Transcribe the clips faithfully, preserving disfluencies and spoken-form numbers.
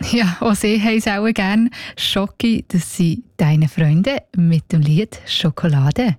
Ja, auch sie haben es auch gerne. Schoki, das sind deine Freunde mit dem Lied «Schokolade».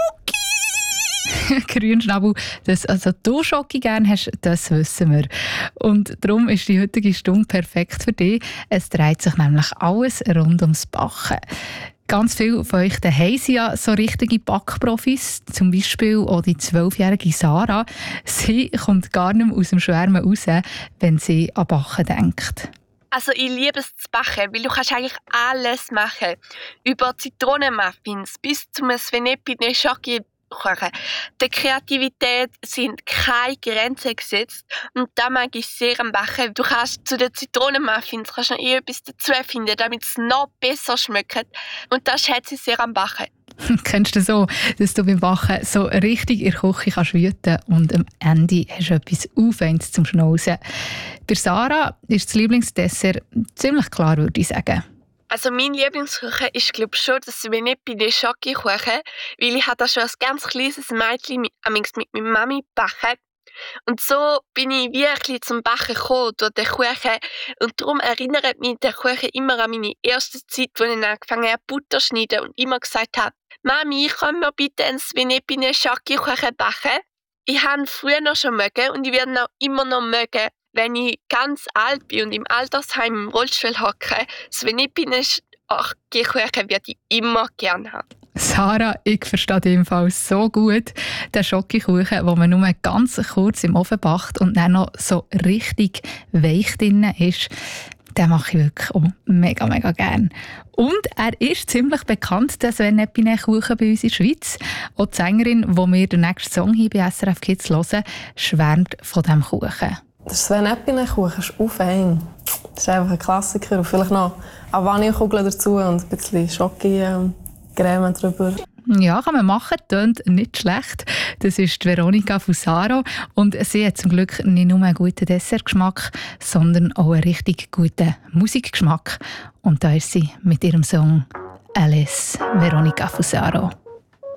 Schoki! Grünschnabel, dass also du Schoki gerne hast, das wissen wir. Und darum ist die heutige Stunde perfekt für dich. Es dreht sich nämlich alles rund ums Backen. Ganz viele von euch daheim sind ja so richtige Backprofis, zum Beispiel auch die zwölfjährige Sarah. Sie kommt gar nicht mehr aus dem Schwärmen raus, wenn sie an Backen denkt. Also ich liebe es zu backen, weil du kannst eigentlich alles machen. Über Zitronenmuffins bis zum Svenepine Schoki kochen. Der Kreativität sind keine Grenzen gesetzt und da mag ich sehr am Backen. Du kannst zu den Zitronenmuffins kannst noch etwas dazu finden, damit es noch besser schmeckt. Und das schätze ich sehr am Backen. Kennst du so, dass du beim Backen so richtig in der Küche kannst wüten und am Ende hast du etwas Aufwendiges zum Schnauzen? Bei Sarah ist das Lieblingsdessert ziemlich klar, würde ich sagen. Also mein Lieblingskuchen ist glaube ich schon das Svenepine Schoki-Kuchen, weil ich habe das schon als ganz kleines Mädchen mit, mit meiner Mami gebacken. Und so bin ich wirklich zum Backen gekommen durch den Kuchen. Und darum erinnert mich der Kuchen immer an meine erste Zeit, als ich angefangen habe, Butter zu schneiden und immer gesagt habe, «Mami, können wir bitte einen Svenepine Schoki-Kuchen backen?» Ich habe ihn früher noch schon mögen und ich werde ihn auch immer noch mögen, wenn ich ganz alt bin und im Altersheim im Rollstuhl hocke. Svenepine Schoki-Kuchen würde ich immer gerne haben. Sarah, ich verstehe den Fall so gut. Den Schokokuchen, den man nur ganz kurz im Ofen backt und dann noch so richtig weich drin ist, den mache ich wirklich auch mega, mega gerne. Und er ist ziemlich bekannt, der Svenepine-Kuchen bei uns in der Schweiz. Auch die Sängerin, die wir den nächsten Song hier bei S R F Kids hören, schwärmt von diesem Kuchen. Der Svenepine-Kuchen ist auch fein. Das ist einfach ein Klassiker. Und vielleicht noch eine Vanillekugeln dazu und ein bisschen Schoki. Creme drüber. Ja, kann man machen, tönt nicht schlecht. Das ist die Veronika Fusaro und sie hat zum Glück nicht nur einen guten Dessertgeschmack, sondern auch einen richtig guten Musikgeschmack. Und da ist sie mit ihrem Song «Alice», Veronika Fusaro.